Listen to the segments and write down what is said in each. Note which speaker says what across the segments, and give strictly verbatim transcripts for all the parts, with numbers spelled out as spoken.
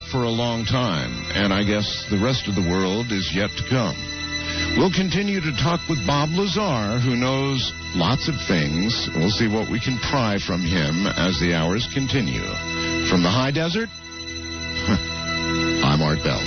Speaker 1: for a long time, and I guess the rest of the world is yet to come. We'll continue to talk with Bob Lazar, who knows lots of things. We'll see what we can pry from him as the hours continue. From the high desert, I'm Art Bell.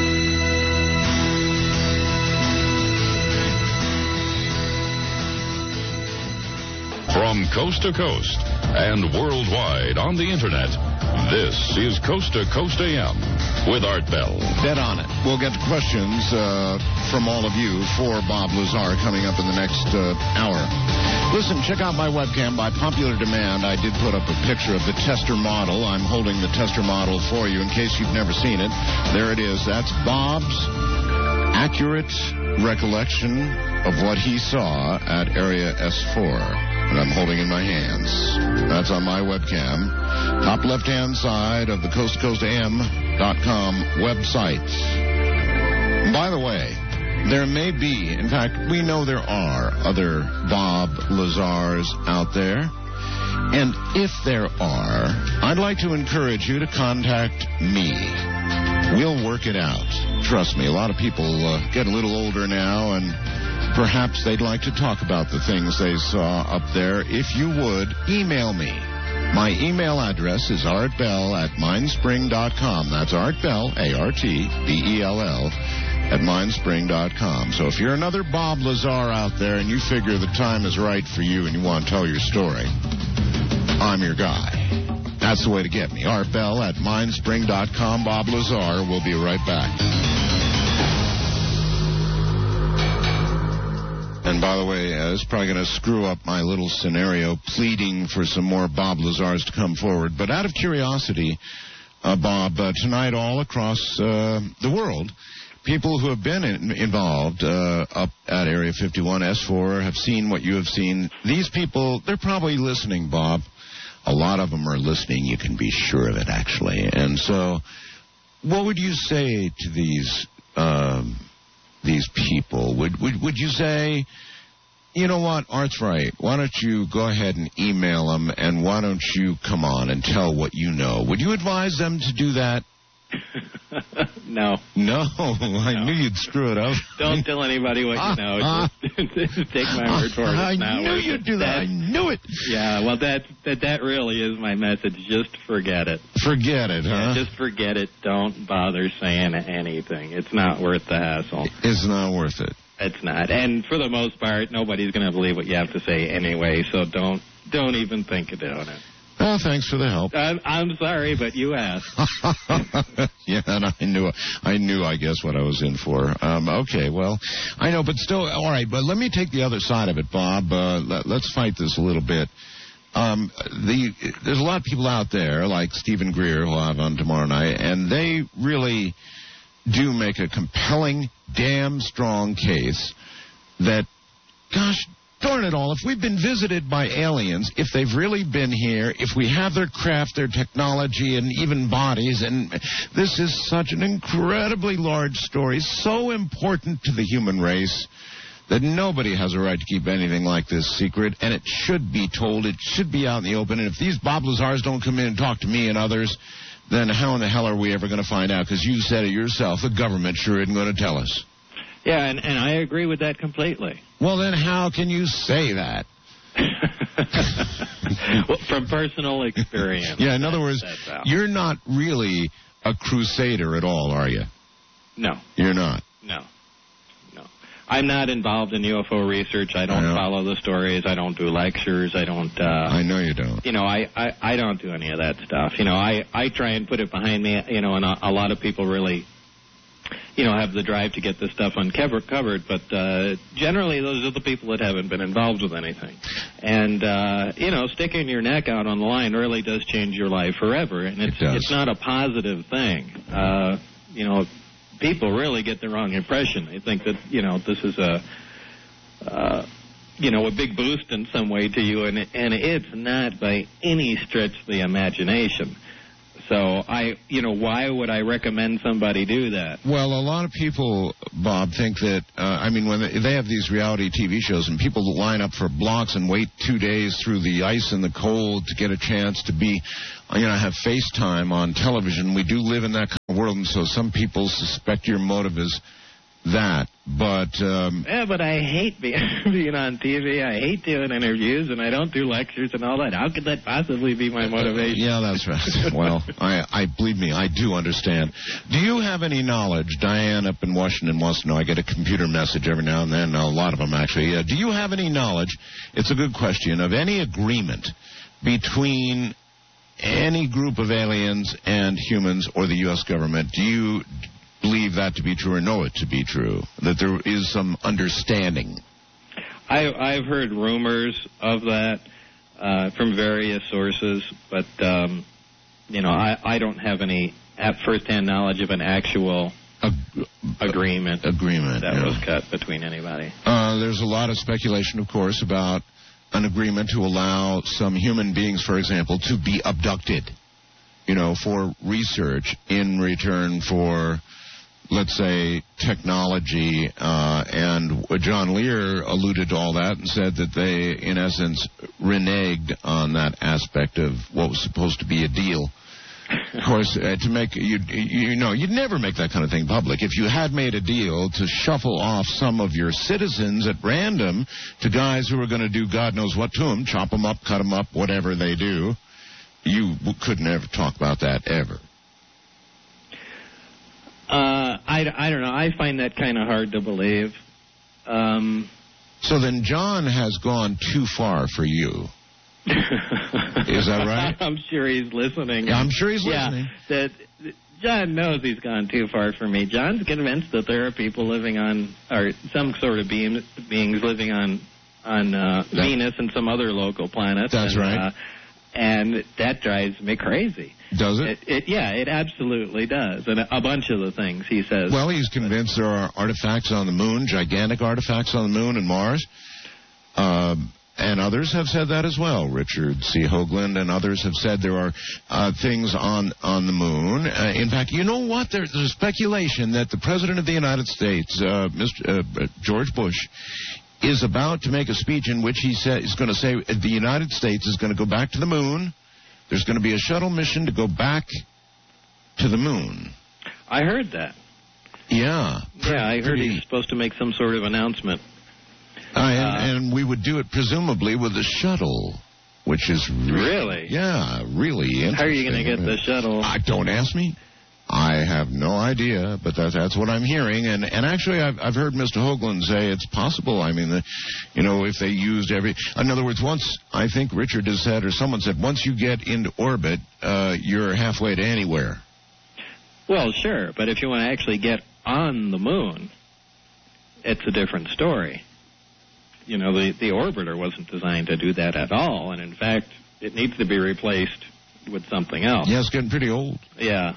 Speaker 2: From coast to coast and worldwide on the Internet, this is Coast to Coast A M with Art Bell.
Speaker 1: Bet on it. We'll get questions uh, from all of you for Bob Lazar coming up in the next uh, hour. Listen, check out my webcam. By popular demand, I did put up a picture of the tester model. I'm holding the tester model for you in case you've never seen it. There it is. That's Bob's accurate recollection of what he saw at Area S four. And I'm holding in my hands. That's on my webcam. Top left-hand side of the coast to coast A M dot com website. By the way, there may be, in fact, we know there are other Bob Lazars out there. And if there are, I'd like to encourage you to contact me. We'll work it out. Trust me, a lot of people uh, get a little older now, and perhaps they'd like to talk about the things they saw up there. If you would, email me. My email address is artbell at mindspring dot com. That's artbell, A R T B E L L, at mindspring dot com. So if you're another Bob Lazar out there and you figure the time is right for you and you want to tell your story, I'm your guy. That's the way to get me. artbell at mindspring dot com. Bob Lazar. We'll be right back. And by the way, uh, it's probably going to screw up my little scenario pleading for some more Bob Lazars to come forward. But out of curiosity, uh, Bob, uh, tonight all across uh, the world, people who have been in, involved uh, up at Area fifty-one, S four, have seen what you have seen. These people, they're probably listening, Bob. A lot of them are listening. You can be sure of it, actually. And so what would you say to these um, these people? Would, would would you say, you know what, Art's right. Why don't you go ahead and email them, and why don't you come on and tell what you know? Would you advise them to do that?
Speaker 3: No.
Speaker 1: No, I
Speaker 3: no.
Speaker 1: knew you'd screw it up.
Speaker 3: Don't tell anybody what you know. Uh, just, just take my word for it.
Speaker 1: I
Speaker 3: It's not
Speaker 1: knew
Speaker 3: worth
Speaker 1: you'd
Speaker 3: it.
Speaker 1: do that.
Speaker 3: that.
Speaker 1: I knew it.
Speaker 3: Yeah, well, that, that that really is my message. Just forget it.
Speaker 1: Forget it, huh?
Speaker 3: Yeah, just forget it. Don't bother saying anything. It's not worth the hassle.
Speaker 1: It's not worth it.
Speaker 3: It's not. And for the most part, nobody's going to believe what you have to say anyway, so don't don't even think of doing it.
Speaker 1: Well, thanks for the help.
Speaker 3: I'm, I'm sorry, but you asked.
Speaker 1: Yeah, and I knew, I knew, I guess, what I was in for. Um, okay, well, I know, but still, all right, but let me take the other side of it, Bob. Uh, let, let's fight this a little bit. Um, the, there's a lot of people out there, like Stephen Greer, who I'll have on tomorrow night, and they really do make a compelling, damn strong case that, gosh, darn it all, if we've been visited by aliens, if they've really been here, if we have their craft, their technology, and even bodies, and this is such an incredibly large story, so important to the human race, that nobody has a right to keep anything like this secret, and it should be told, it should be out in the open, and if these Bob Lazars don't come in and talk to me and others, then how in the hell are we ever going to find out? Because you said it yourself, the government sure isn't going to tell us.
Speaker 3: Yeah, and, and I agree with that completely.
Speaker 1: Well, then how can you say that?
Speaker 3: Well, from personal experience.
Speaker 1: Yeah, in other words, you're not really a crusader at all, are you?
Speaker 3: No.
Speaker 1: You're not?
Speaker 3: No. No. I'm not involved in U F O research. I don't
Speaker 1: I
Speaker 3: follow the stories. I don't do lectures. I don't... Uh,
Speaker 1: I know you don't.
Speaker 3: You know, I, I, I don't do any of that stuff. You know, I, I try and put it behind me, you know, and a, a lot of people really... you know, have the drive to get this stuff uncovered, covered, but uh, generally those are the people that haven't been involved with anything. And, uh, you know, sticking your neck out on the line really does change your life forever, and it's,
Speaker 1: it
Speaker 3: it's not a positive thing. Uh, you know, people really get the wrong impression. They think that, you know, this is a, uh, you know, a big boost in some way to you, and, it, and it's not by any stretch of the imagination. So, I, you know, why would I recommend somebody do that?
Speaker 1: Well, a lot of people, Bob, think that, uh, I mean, when they, they have these reality T V shows and people line up for blocks and wait two days through the ice and the cold to get a chance to be, you know, have FaceTime on television. We do live in that kind of world, and so some people suspect your motive is that. But um,
Speaker 3: yeah, but I hate being, being on T V. I hate doing interviews, and I don't do lectures and all that. How could that possibly be my motivation?
Speaker 1: Uh, yeah, that's right. Well, I, I believe me, I do understand. Do you have any knowledge? Diane up in Washington wants to know. I get a computer message every now and then, a lot of them actually. Uh, do you have any knowledge, it's a good question, of any agreement between any group of aliens and humans or the U S government? Do you believe that to be true or know it to be true, that there is some understanding?
Speaker 3: I, I've heard rumors of that uh, from various sources, but, um, you know, I, I don't have any first-hand knowledge of an actual Ag- agreement,
Speaker 1: agreement
Speaker 3: that
Speaker 1: yeah.
Speaker 3: was cut between anybody.
Speaker 1: Uh, there's a lot of speculation, of course, about an agreement to allow some human beings, for example, to be abducted, you know, for research in return for, let's say, technology, uh, and John Lear alluded to all that and said that they, in essence, reneged on that aspect of what was supposed to be a deal. Of course, uh, to make, you you know, you'd never make that kind of thing public. If you had made a deal to shuffle off some of your citizens at random to guys who are going to do God knows what to them, chop them up, cut them up, whatever they do, you could never talk about that ever.
Speaker 3: Uh, I, I don't know. I find that kind of hard to believe. Um,
Speaker 1: so then John has gone too far for you. Is that right?
Speaker 3: I'm sure he's listening.
Speaker 1: Yeah, I'm sure he's listening.
Speaker 3: Yeah, that John knows he's gone too far for me. John's convinced that there are people living on, or some sort of being, beings living on on uh, that, Venus and some other local planets.
Speaker 1: That's
Speaker 3: and,
Speaker 1: right.
Speaker 3: Uh, and that drives me crazy.
Speaker 1: Does it?
Speaker 3: It, it? Yeah, it absolutely does. And a, a bunch of the things he says.
Speaker 1: Well, he's convinced there are artifacts on the moon, gigantic artifacts on the moon and Mars. Um, and others have said that as well. Richard C. Hoagland and others have said there are uh, things on, on the moon. Uh, in fact, you know what? There's, there's speculation that the President of the United States, uh, Mister Uh, George Bush, is about to make a speech in which he say, is going to say the United States is going to go back to the moon. There's going to be a shuttle mission to go back to the moon.
Speaker 3: I heard that.
Speaker 1: Yeah.
Speaker 3: Yeah, I heard he's supposed to make some sort of announcement.
Speaker 1: Uh, and, uh, and we would do it presumably with a shuttle, which is re-
Speaker 3: really,
Speaker 1: yeah, really interesting.
Speaker 3: How are you going to get the shuttle?
Speaker 1: I don't ask me. I have no idea, but that, that's what I'm hearing. And and actually, I've I've heard Mister Hoagland say it's possible. I mean, the, you know, if they used every, in other words, once I think Richard has said, or someone said, once you get into orbit, uh, you're halfway to anywhere.
Speaker 3: Well, sure, but if you want to actually get on the moon, it's a different story. You know, the, the orbiter wasn't designed to do that at all, and in fact, it needs to be replaced with something else.
Speaker 1: Yeah, it's getting pretty old.
Speaker 3: Yeah.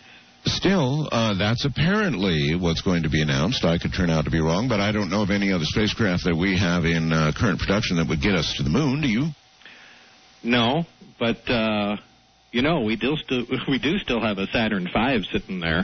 Speaker 1: Still, uh, that's apparently what's going to be announced. I could turn out to be wrong, but I don't know of any other spacecraft that we have in uh, current production that would get us to the moon. Do you?
Speaker 3: No, but, uh, you know, we do, still, we do still have a Saturn five sitting there.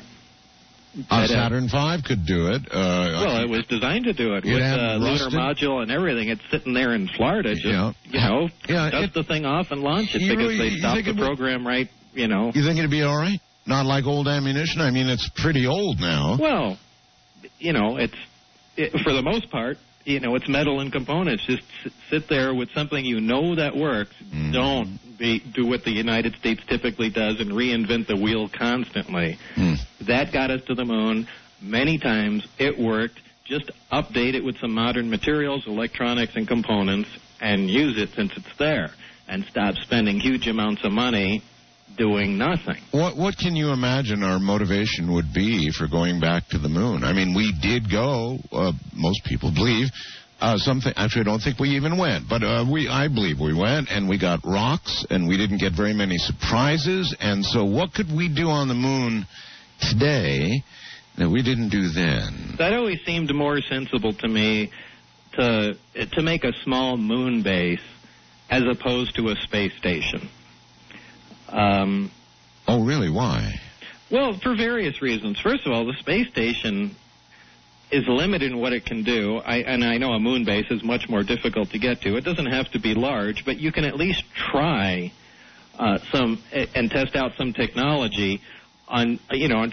Speaker 1: A Saturn five could do it. Uh,
Speaker 3: well, it was designed to do it with a uh, lunar module and everything. It's sitting there in Florida. Just, yeah. you know,
Speaker 1: yeah,
Speaker 3: dust
Speaker 1: it,
Speaker 3: the thing off and launch it because
Speaker 1: really,
Speaker 3: they stopped the program right, you know.
Speaker 1: You think it'd be all right? Not like old ammunition? I mean, it's pretty old now.
Speaker 3: Well, you know, it's, it, for the most part, you know, it's metal and components. Just sit there with something you know that works. Mm. Don't be, do what the United States typically does and reinvent the wheel constantly. Mm. That got us to the moon many times. It worked. Just update it with some modern materials, electronics, and components, and use it since it's there. And stop spending huge amounts of money doing nothing.
Speaker 1: What what can you imagine our motivation would be for going back to the moon? I mean, we did go, uh, most people believe, uh, something, actually I don't think we even went, but uh, we I believe we went, and we got rocks, and we didn't get very many surprises, and so what could we do on the moon today that we didn't do then?
Speaker 3: That always seemed more sensible to me to to make a small moon base as opposed to a space station. Um,
Speaker 1: oh, really? Why?
Speaker 3: Well, for various reasons. First of all, the space station is limited in what it can do, I, and I know a moon base is much more difficult to get to. It doesn't have to be large, but you can at least try uh, some and test out some technology on, you know,